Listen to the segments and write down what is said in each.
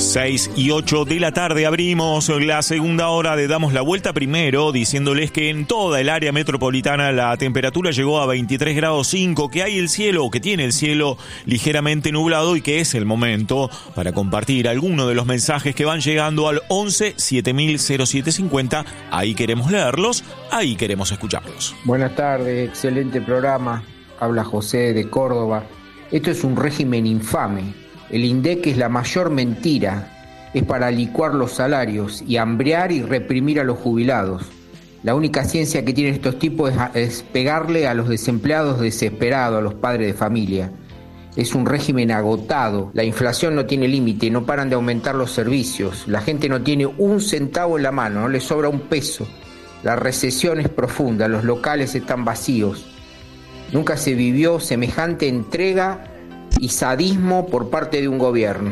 6:08 de la tarde abrimos la segunda hora de Damos la Vuelta, primero diciéndoles que en toda el área metropolitana la temperatura llegó a 23 grados 5, que hay el cielo, que tiene el cielo ligeramente nublado y que es el momento para compartir alguno de los mensajes que van llegando al 11 7000 0750. Ahí queremos leerlos, ahí queremos escucharlos. Buenas tardes, excelente programa. Habla José de Córdoba. Esto es un régimen infame. El INDEC es la mayor mentira, es para licuar los salarios y hambrear y reprimir a los jubilados. La única ciencia que tienen estos tipos es pegarle a los desempleados desesperados, a los padres de familia. Es un régimen agotado, la inflación no tiene límite, no paran de aumentar los servicios, la gente no tiene un centavo en la mano, no le sobra un peso. La recesión es profunda, los locales están vacíos. Nunca se vivió semejante entrega y sadismo por parte de un gobierno.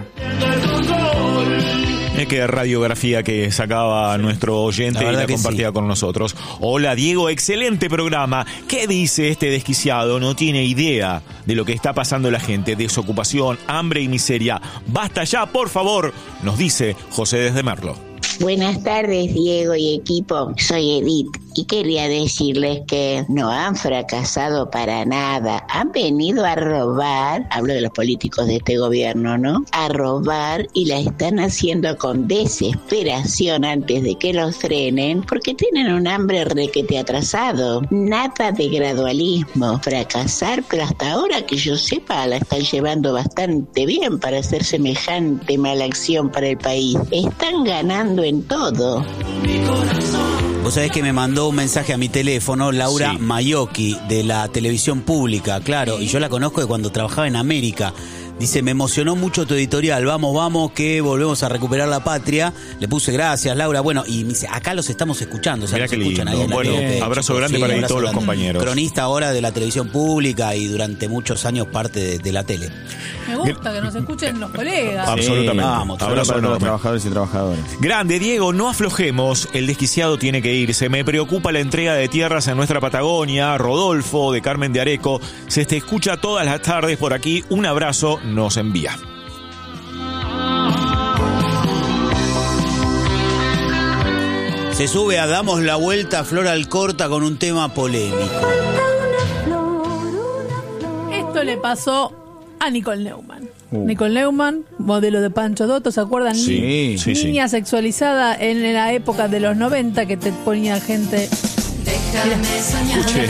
Qué radiografía que sacaba nuestro oyente y la compartía con nosotros. Hola Diego, excelente programa. ¿Qué dice este desquiciado? No tiene idea de lo que está pasando la gente. Desocupación, hambre y miseria. Basta ya, por favor, nos dice José desde Merlo. Buenas tardes, Diego y equipo. Soy Edith y quería decirles que no han fracasado para nada. Han venido a robar, hablo de los políticos de este gobierno, ¿no? A robar y la están haciendo con desesperación antes de que los frenen porque tienen un hambre requete atrasado. Nada de gradualismo. Fracasar, pero hasta ahora que yo sepa la están llevando bastante bien para hacer semejante mala acción para el país. Están ganando en todo. Vos sabés que me mandó un mensaje a mi teléfono Laura Mayocchi de la televisión pública, claro, y yo la conozco de cuando trabajaba en América. Dice, me emocionó mucho tu editorial, vamos, que volvemos a recuperar la patria. Le puse gracias, Laura. Bueno, y me dice, acá los estamos escuchando. O sea, mirá qué lindo. Ahí en bueno, abrazo grande para todos los compañeros. Cronista ahora de la televisión pública y durante muchos años parte de la tele. Me gusta que nos escuchen los colegas. Absolutamente. Vamos, abrazo para los trabajadores y trabajadoras. Grande, Diego, no aflojemos. El desquiciado tiene que irse. Me preocupa la entrega de tierras en nuestra Patagonia. Rodolfo, de Carmen de Areco. Se te escucha todas las tardes por aquí. Un abrazo nos envía. Se sube a Damos la Vuelta Flor Alcorta con un tema polémico. Esto le pasó a Nicole Neumann. Nicole Neumann, modelo de Pancho Dotto, ¿se acuerdan? Sí, Niña sexualizada en la época de los 90 que te ponía gente... Escuche,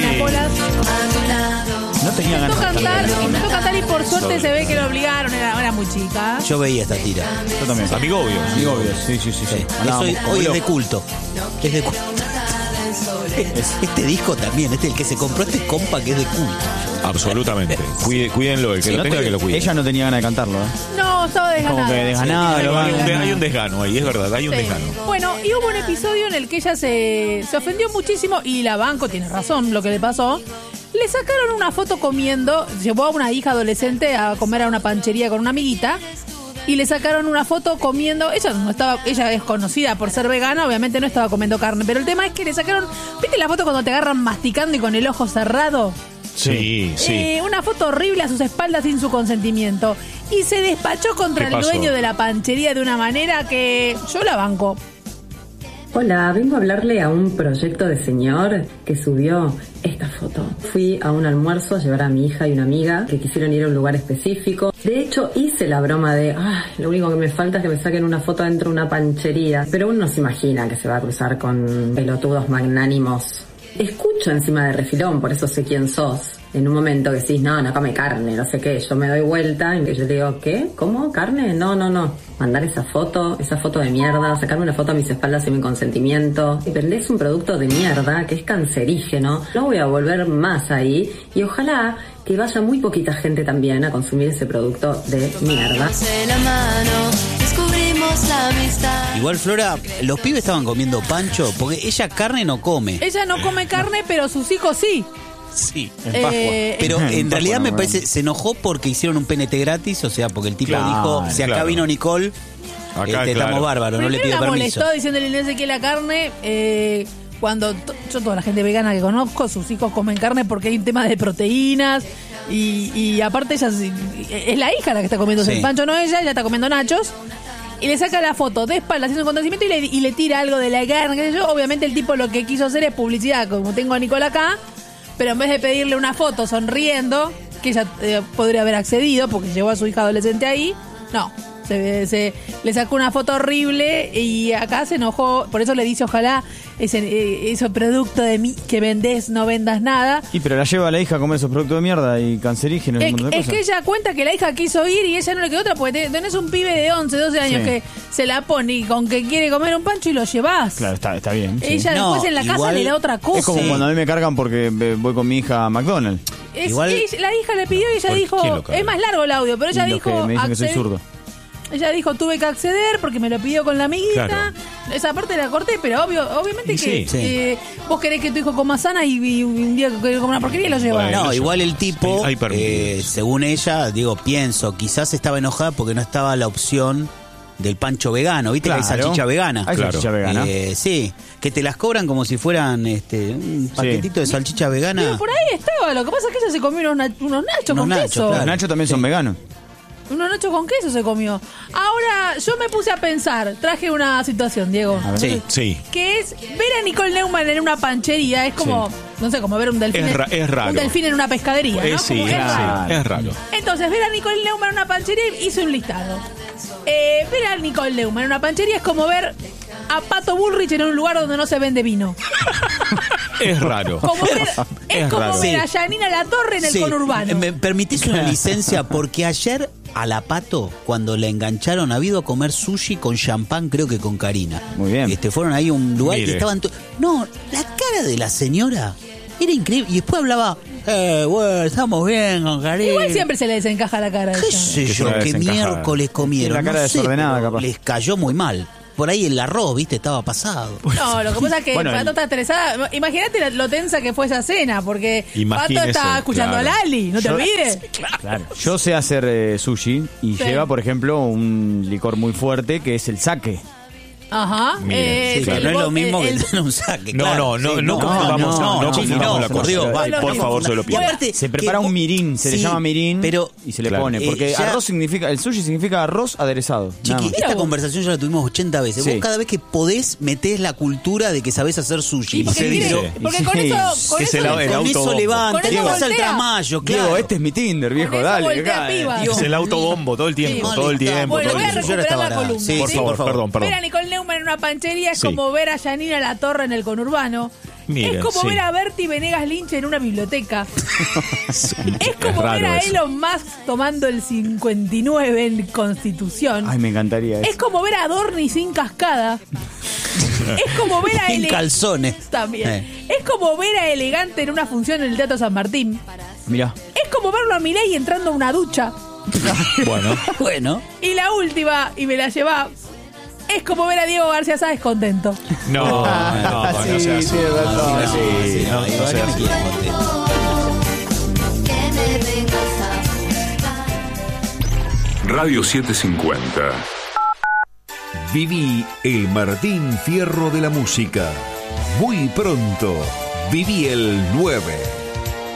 no tenía ganas de cantar y por suerte se ve que lo obligaron, era muy chica. Yo veía esta tira. Yo también. Amigobios. Sí. Hoy es de culto. Es de culto. Este disco también, el que se compró este compa que es de culto. Absolutamente. Cuídenlo, el que lo tenga que lo cuide. Ella no tenía ganas de cantarlo, ¿eh? No, estaba desganada. Como que desganada. Hay un desgano ahí, es verdad, hay un desgano. Bueno, y hubo un episodio en el que ella se ofendió muchísimo y la banco tiene razón lo que le pasó. Le sacaron una foto comiendo, llevó a una hija adolescente a comer a una panchería con una amiguita y le sacaron una foto comiendo. Ella es conocida por ser vegana, obviamente no estaba comiendo carne, pero el tema es que le sacaron, ¿viste la foto cuando te agarran masticando y con el ojo cerrado? Sí. Una foto horrible a sus espaldas sin su consentimiento. Y se despachó contra el dueño de la panchería de una manera que yo la banco. Hola, vengo a hablarle a un proyecto de señor que subió esta foto. Fui a un almuerzo a llevar a mi hija y una amiga que quisieron ir a un lugar específico. De hecho, hice la broma de, lo único que me falta es que me saquen una foto dentro de una panchería. Pero uno no se imagina que se va a cruzar con pelotudos magnánimos. Escucho encima de refilón, por eso sé quién sos. En un momento que decís, no come carne, no sé qué. Yo me doy vuelta y yo le digo, ¿qué? ¿Cómo? ¿Carne? No. Mandar esa foto de mierda, sacarme una foto a mis espaldas sin mi consentimiento. Y vendés un producto de mierda que es cancerígeno. No voy a volver más ahí y ojalá que vaya muy poquita gente también a consumir ese producto de mierda. Igual, Flora, los pibes estaban comiendo pancho porque ella carne no come. Ella no come carne, pero sus hijos sí. Sí, en Pascua. Pero en realidad me parece, se enojó porque hicieron un PNT gratis, o sea, porque el tipo dijo, si acá vino Nicole, estamos bárbaros, no le pido permiso. Molestó diciéndole no sé qué la carne, cuando yo toda la gente vegana que conozco, sus hijos comen carne porque hay un tema de proteínas y aparte ella es la hija la que está comiendo el pancho, no ella está comiendo nachos. y le saca la foto de espalda haciendo un acontecimiento y le tira algo de la guerra, qué sé yo. Obviamente el tipo lo que quiso hacer es publicidad, como tengo a Nicole acá, pero en vez de pedirle una foto sonriendo, que ella podría haber accedido porque llevó a su hija adolescente ahí, no. Se le sacó una foto horrible y acá se enojó, por eso le dice ojalá ese producto de mí que vendés no vendas nada. Y pero la lleva a la hija a comer esos productos de mierda y cancerígenos y un montón de es cosas. que ella cuenta que la hija quiso ir y ella no le quedó otra porque tenés un pibe de 11, 12 años que se la pone y con que quiere comer un pancho y lo llevás. Claro, está bien. Sí. Ella después en la casa le da otra cosa. Es como cuando a mí me cargan porque voy con mi hija a McDonald's. La hija le pidió y ella dijo, es más largo el audio, pero ella dijo, me dicen que soy zurdo. Ella dijo, tuve que acceder porque me lo pidió con la amiguita. Claro. Esa parte la corté, pero obviamente que vos querés que tu hijo coma sana y un día que coma una porquería y lo llevas. No, igual el tipo, según ella, pienso, quizás estaba enojada porque no estaba la opción del pancho vegano. ¿Viste que hay salchicha vegana? Hay salchicha vegana. Sí, que te las cobran como si fueran un paquetito de salchicha vegana. Pero por ahí estaba, lo que pasa es que ella se comió unos nachos con queso. Los nachos también son veganos. Unos nachos con queso se comió. Ahora, yo me puse a pensar, traje una situación, Diego. Sí. Que es ver a Nicole Neumann en una panchería, es como, no sé, como ver un delfín. Es raro. Un delfín en una pescadería, ¿no? Sí, es raro. Entonces, ver a Nicole Neumann en una panchería, hice un listado. Ver a Nicole Neumann en una panchería es como ver a Pato Bullrich en un lugar donde no se vende vino. Es raro. Es como ver a Yanina Latorre en el conurbano. ¿Me permitís una licencia? Porque ayer a la Pato, cuando la engancharon, ha ido a comer sushi con champán, creo que con Karina. Muy bien. Fueron ahí a un lugar y estaban... No, la cara de la señora era increíble. Y después hablaba... bueno, estamos bien con Karina. Igual siempre se le desencaja la cara. ¿Qué sé yo? ¿Qué miércoles comieron? La cara desordenada, capaz. Les cayó muy mal. Por ahí el arroz, ¿viste? Estaba pasado. No, lo que pasa es que Pato está estresada. Imagínate lo tensa que fue esa cena, porque Pato está escuchando a Lali, no te olvides. Claro. Yo sé hacer sushi y lleva, por ejemplo, un licor muy fuerte que es el sake. Ajá. No es lo mismo que tener un saque. No confundamos la cosa. Por favor, se lo pido. Aparte, se prepara un mirín, se le llama mirín y se le pone. Porque arroz significa, el sushi significa arroz aderezado. Chiqui, esta conversación ya la tuvimos 80 veces. Vos cada vez que podés metés la cultura de que sabés hacer sushi. Y se dice. Porque con eso levanta, te pasa el tramayo, claro. Diego, este es mi Tinder, viejo, dale. Es el autobombo todo el tiempo, todo el tiempo. Bueno, voy a recuperar la columna. Por favor, perdón. En una panchería es como ver a Yanina Latorre en el conurbano. Miren, es como ver a Berti Venegas Lynch en una biblioteca. Es como ver a Elon Musk tomando el 59 en Constitución. Ay, me encantaría eso. Es como ver a Dorni sin cascada. Es como ver a en calzones. También. Es como ver a Elegante en una función en el Teatro San Martín. Mirá. Es como verlo a Milei entrando a una ducha. Bueno. Y la última, y me la lleva... Es como ver a Diego García Sáez contento. No sea así. Radio 750. Viví el Martín Fierro de la música. Muy pronto, viví el 9.